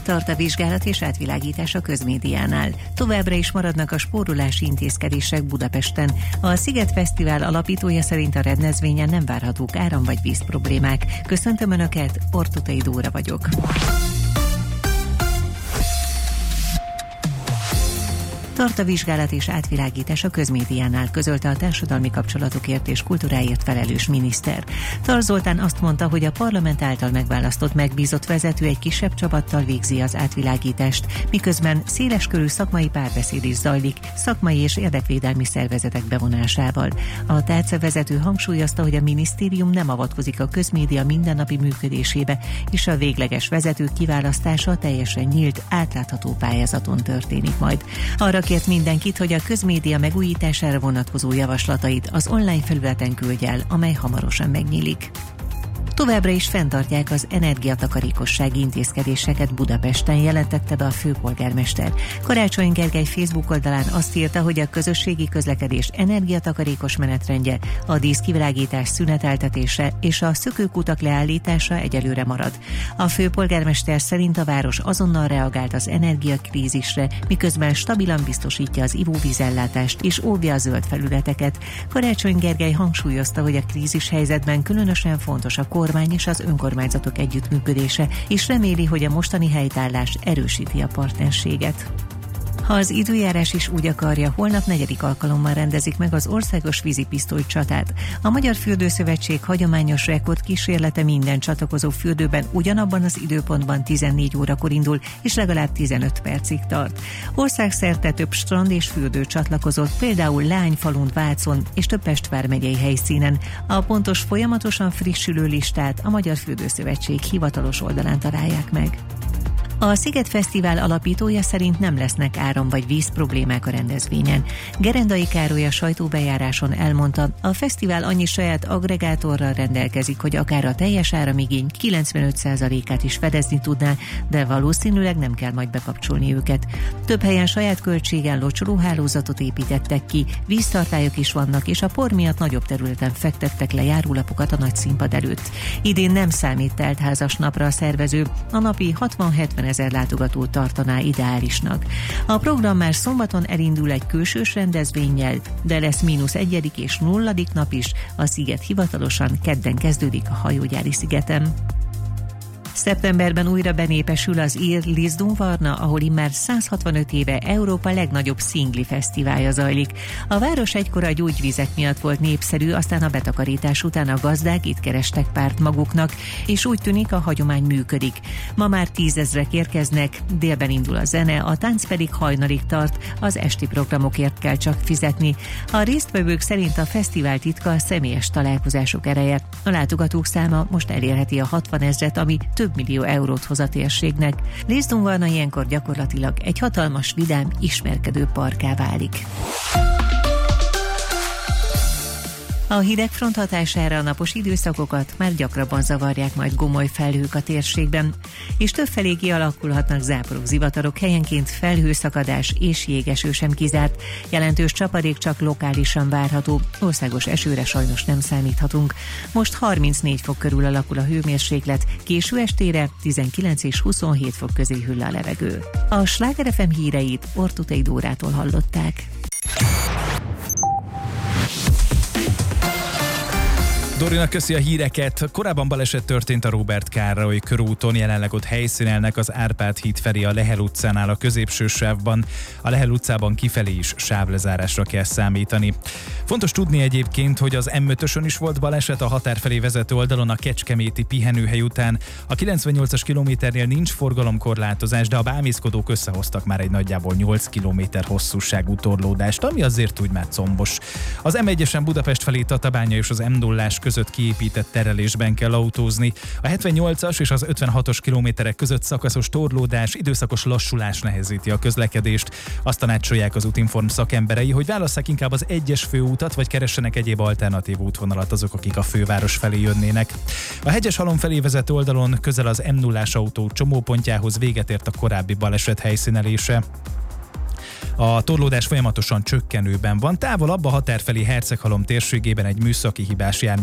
Tart a vizsgálat és átvilágítás a közmédiánál. Továbbra is maradnak a spórolási intézkedések Budapesten. A Sziget Fesztivál alapítója szerint a rendezvényen nem várhatók áram- vagy víz problémák. Köszöntöm Önöket, Ortutai Dóra vagyok. Tart a vizsgálat és átvilágítás a közmédiánál, közölte a társadalmi kapcsolatokért és kultúráért felelős miniszter. Tar Zoltán azt mondta, hogy a parlament által megválasztott megbízott vezető egy kisebb csapattal végzi az átvilágítást, miközben széleskörű szakmai párbeszéd is zajlik, szakmai és érdekvédelmi szervezetek bevonásával. A tárcavezető hangsúlyozta, hogy a minisztérium nem avatkozik a közmédia mindennapi működésébe, és a végleges vezető kiválasztása teljesen nyílt, átlátható pályázaton történik majd. Arra kért mindenkit, hogy a közmédia megújítására vonatkozó javaslatait az online felületen küldje el, amely hamarosan megnyílik. Továbbra is fenntartják az energiatakarékossági intézkedéseket Budapesten, jelentette be a főpolgármester. Karácsony Gergely Facebook oldalán azt írta, hogy a közösségi közlekedés energiatakarékos menetrendje, a díszkivilágítás szüneteltetése és a szökőkutak leállítása egyelőre marad. A főpolgármester szerint a város azonnal reagált az energiakrízisre, miközben stabilan biztosítja az ivóvízellátást és óvja a zöld felületeket. Karácsony Gergely hangsúlyozta, hogy a krízis helyzetben különösen fontos a kormány és az önkormányzatok együttműködése, és reméli, hogy a mostani helytállás erősíti a partnerséget. Ha az időjárás is úgy akarja, holnap 4. alkalommal rendezik meg az országos vízipisztoly csatát. A Magyar Fürdőszövetség hagyományos rekordkísérlete minden csatlakozó fürdőben ugyanabban az időpontban 14 órakor indul, és legalább 15 percig tart. Országszerte több strand és fürdő csatlakozott, például Lányfalun, Vácon és több Pest vármegyei helyszínen. A pontos, folyamatosan frissülő listát a Magyar Fürdőszövetség hivatalos oldalán találják meg. A Sziget Fesztivál alapítója szerint nem lesznek áram- vagy víz problémák a rendezvényen. Gerendai Károly a sajtóbejáráson elmondta, a fesztivál annyi saját aggregátorral rendelkezik, hogy akár a teljes áramigény 95%-át is fedezni tudná, de valószínűleg nem kell majd bekapcsolni őket. Több helyen saját költségen locsolóhálózatot építettek ki, víztartályok is vannak, és a por miatt nagyobb területen fektettek le járólapokat a nagy színpad előtt. Idén nem számít teltházas napra a szervező, a napi 60-70 ezer látogató tartaná ideálisnak. A program már szombaton elindul egy külsős rendezvénnyel, de lesz -1. és 0. nap is, a sziget hivatalosan kedden kezdődik a hajógyári szigeten. Szeptemberben újra benépesül az ír Lisdoonvarna, ahol immár 165 éve Európa legnagyobb szingli fesztiválja zajlik. A város egykor a gyógyvizek miatt volt népszerű, aztán a betakarítás után a gazdák itt kerestek párt maguknak, és úgy tűnik, a hagyomány működik. Ma már 10 000-ek érkeznek, délben indul a zene, a tánc pedig hajnalig tart, az esti programokért kell csak fizetni. A résztvevők szerint a fesztivál titka a személyes találkozások ereje. A látogatók száma most elérheti a 60 000-et, ami több millió eurót hoz a térségnek. Lisdoonvarna ilyenkor gyakorlatilag egy hatalmas, vidám, ismerkedő parkká válik. A hidegfront hatására a napos időszakokat már gyakrabban zavarják majd gomoly felhők a térségben, és többfelé kialakulhatnak záporok, zivatarok, helyenként felhőszakadás és jégeső sem kizárt. Jelentős csapadék csak lokálisan várható, országos esőre sajnos nem számíthatunk. Most 34 fok körül alakul a hőmérséklet, késő estére 19 és 27 fok közé hűl a levegő. A Sláger FM híreit Ortutai Dórától hallották. Dorinak köszi a híreket. Korábban baleset történt a Róbert Károly körúton, jelenleg ott helyszínelnek az Árpád híd felé a Lehel utcánál a középső sávban. A Lehel utcában kifelé is sávlezárásra kell számítani. Fontos tudni egyébként, hogy az M5-ösön is volt baleset a határ felé vezető oldalon a kecskeméti pihenőhely után. A 98-as kilométernél nincs forgalomkorlátozás, de a bámészkodók összehoztak már egy nagyjából 8 kilométer hosszúságú torlódást, ami azért úgy már combos. Az M1-esen Budapest felé Tatabánya és az M0-ás között kiépített terelésben kell autózni. A 78-as és az 56-os kilométerek között szakaszos torlódás, időszakos lassulás nehezíti a közlekedést. Azt tanácsolják az Utinform szakemberei, hogy válasszák inkább az 1-es főútat, vagy keressenek egyéb alternatív útvonalat azok, akik a főváros felé jönnének. A Hegyeshalom felé vezető oldalon közel az M0-ás autó csomópontjához véget ért a korábbi baleset helyszínelése. A torlódás folyamatosan csökkenőben van, távolabb a határfelé Herceghalom térségében egy műszaki hibás jármű